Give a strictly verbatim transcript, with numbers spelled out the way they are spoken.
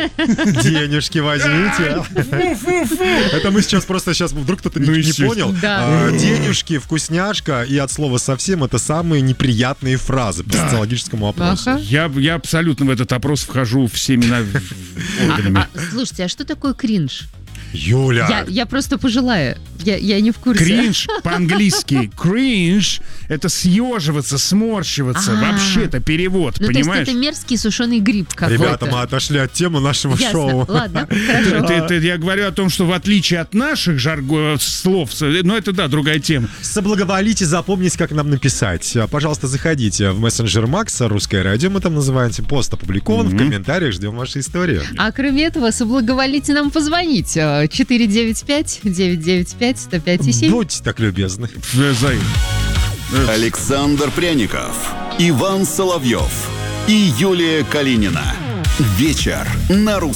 Денежки возьмите. Это мы сейчас просто, сейчас вдруг кто-то Ну, не естественно. понял. Да. А, Денежки, вкусняшка и от слова совсем — это самые неприятные фразы по социологическому опросу. Ага. Я, я абсолютно в этот опрос вхожу всеми на- органами. А, слушайте, а что такое кринж? Юля, Я, я просто пожилая. Я, я не в курсе. Кринж по-английски. Кринж — это съеживаться, сморщиваться. А. Вообще-то перевод, Ну, понимаешь? то есть это мерзкий сушеный гриб какой-то. ребята, мы отошли от темы нашего Ясно. шоу. Ладно, Ты- хорошо. ты- ты- я говорю о том, что в отличие от наших жарго слов, но это, да, другая тема. Соблаговолите запомнить, как нам написать. Пожалуйста, заходите в мессенджер Макса, Русское радио, мы там называемся, пост опубликован, в комментариях ждем ваши истории. А кроме этого, соблаговолите нам позвонить. четыре девять пять девять девять пять сто пять и семь. Будьте так любезны. Э, Зай, Александр Пряников, Иван Соловьев и Юлия Калинина. Вечер на Русском.